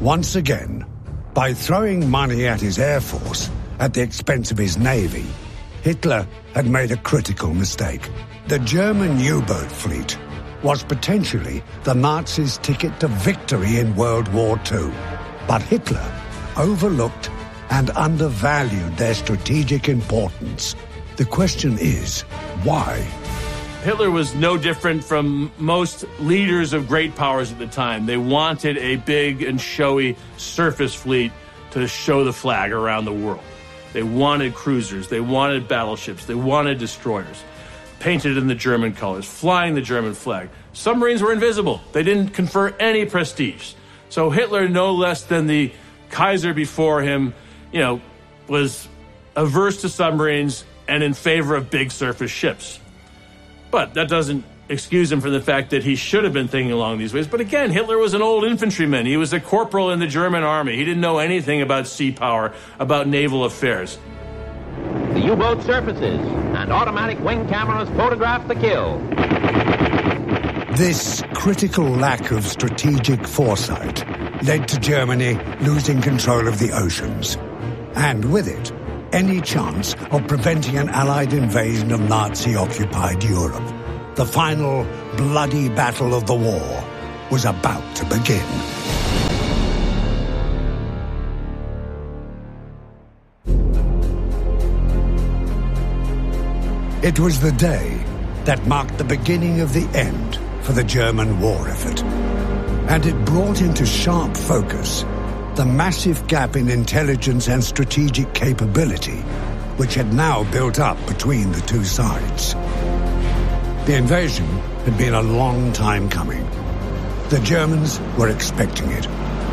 Once again, by throwing money at his air force at the expense of his navy, Hitler had made a critical mistake. The German U-boat fleet was potentially the Nazis' ticket to victory in World War II. But Hitler overlooked and undervalued their strategic importance. The question is, why? Hitler was no different from most leaders of great powers at the time. They wanted a big and showy surface fleet to show the flag around the world. They wanted cruisers, they wanted battleships, they wanted destroyers, painted in the German colors, flying the German flag. Submarines were invisible. They didn't confer any prestige. So Hitler, no less than the Kaiser before him, was averse to submarines and in favor of big surface ships. But that doesn't excuse him from the fact that he should have been thinking along these ways. But again, Hitler was an old infantryman. He was a corporal in the German army. He didn't know anything about sea power, about naval affairs. The U-boat surfaces and automatic wing cameras photograph the kill. This critical lack of strategic foresight led to Germany losing control of the oceans, and with it, any chance of preventing an Allied invasion of Nazi-occupied Europe. The final bloody battle of the war was about to begin. It was the day that marked the beginning of the end for the German war effort. And it brought into sharp focus the massive gap in intelligence and strategic capability which had now built up between the two sides. The invasion had been a long time coming. The Germans were expecting it.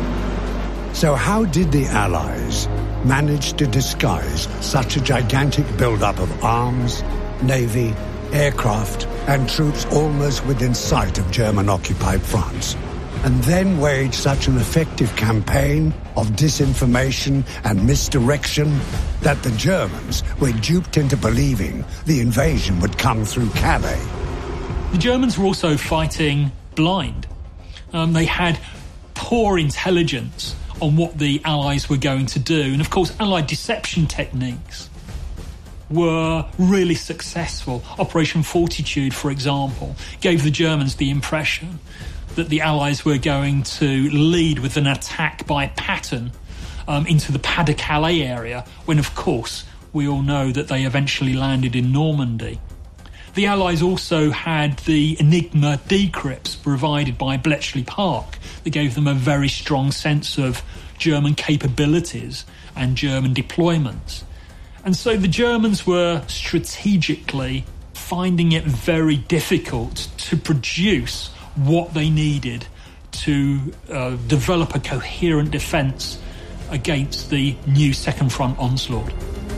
So how did the Allies manage to disguise such a gigantic buildup of arms, navy, aircraft, and troops almost within sight of German-occupied France, and then wage such an effective campaign of disinformation and misdirection that the Germans were duped into believing the invasion would come through Calais? The Germans were also fighting blind. They had poor intelligence on what the Allies were going to do. And of course, Allied deception techniques were really successful. Operation Fortitude, for example, gave the Germans the impression that the Allies were going to lead with an attack by pattern into the Pas-de-Calais area, when, of course, we all know that they eventually landed in Normandy. The Allies also had the Enigma decrypts provided by Bletchley Park that gave them a very strong sense of German capabilities and German deployments. And so the Germans were strategically finding it very difficult to produce what they needed to develop a coherent defence against the new Second Front onslaught.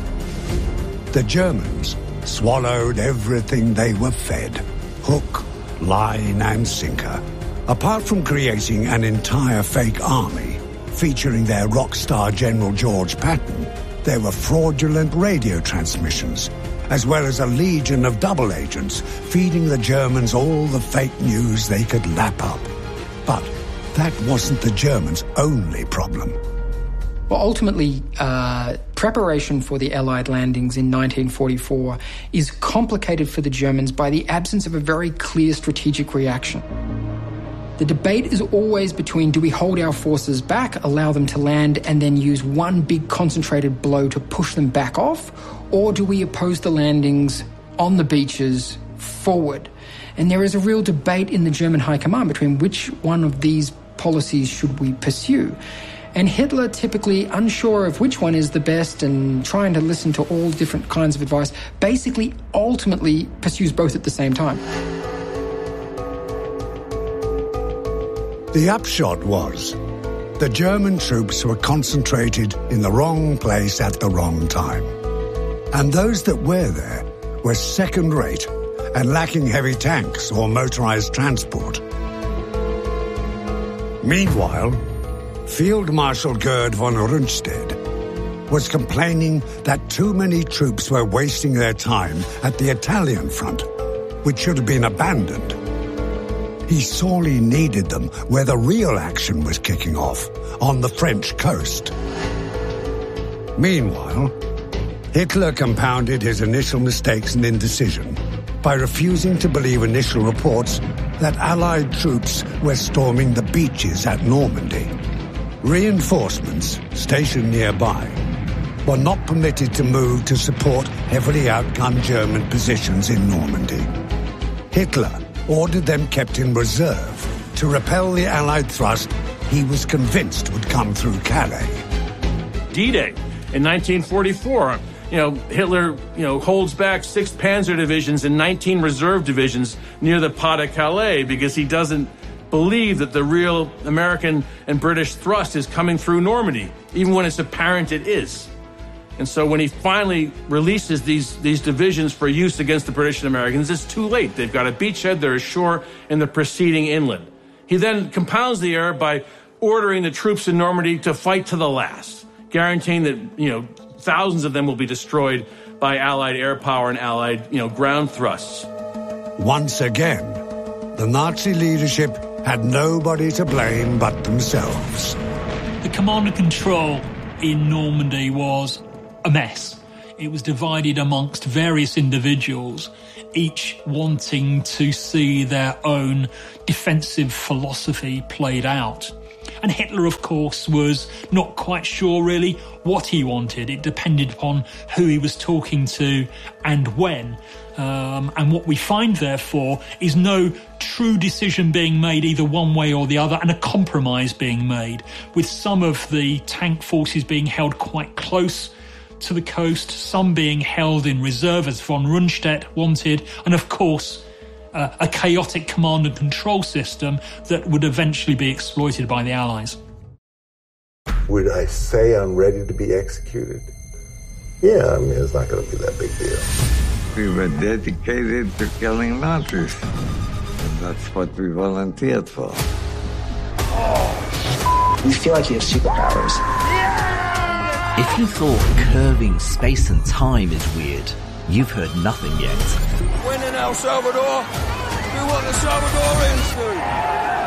The Germans swallowed everything they were fed, hook, line and sinker. Apart from creating an entire fake army featuring their rock star General George Patton, there were fraudulent radio transmissions, as well as a legion of double agents feeding the Germans all the fake news they could lap up. But that wasn't the Germans' only problem. Well, ultimately, preparation for the Allied landings in 1944 is complicated for the Germans by the absence of a very clear strategic reaction. The debate is always between, do we hold our forces back, allow them to land, and then use one big concentrated blow to push them back off, or do we oppose the landings on the beaches forward? And there is a real debate in the German High Command between which one of these policies should we pursue. And Hitler, typically unsure of which one is the best and trying to listen to all different kinds of advice, basically ultimately pursues both at the same time. The upshot was the German troops were concentrated in the wrong place at the wrong time. And those that were there were second-rate and lacking heavy tanks or motorized transport. Meanwhile, Field Marshal Gerd von Rundstedt was complaining that too many troops were wasting their time at the Italian front, which should have been abandoned. He sorely needed them where the real action was kicking off, on the French coast. Meanwhile, Hitler compounded his initial mistakes and indecision by refusing to believe initial reports that Allied troops were storming the beaches at Normandy. Reinforcements stationed nearby were not permitted to move to support heavily outgunned German positions in Normandy. Hitler ordered them kept in reserve to repel the Allied thrust he was convinced would come through Calais. D-Day in 1944, Hitler, holds back 6th Panzer divisions and 19 reserve divisions near the Pas de Calais because he doesn't believe that the real American and British thrust is coming through Normandy, even when it's apparent it is. And so when he finally releases these divisions for use against the British and Americans, it's too late. They've got a beachhead, they're ashore, and they're proceeding inland. He then compounds the error by ordering the troops in Normandy to fight to the last, guaranteeing that, thousands of them will be destroyed by Allied air power and Allied, ground thrusts. Once again, the Nazi leadership had nobody to blame but themselves. The command and control in Normandy was a mess. It was divided amongst various individuals, each wanting to see their own defensive philosophy played out. And Hitler, of course, was not quite sure really what he wanted. It depended upon who he was talking to and when. And what we find, therefore, is no true decision being made either one way or the other, and a compromise being made, with some of the tank forces being held quite close to the coast, some being held in reserve as von Rundstedt wanted, and of course a chaotic command and control system that would eventually be exploited by the Allies. Would I say I'm ready to be executed? Yeah, it's not going to be that big deal. We were dedicated to killing Nazis, and that's what we volunteered for. You feel like you have superpowers. If you thought curving space and time is weird, you've heard nothing yet. When in El Salvador, do what the Salvadorians do.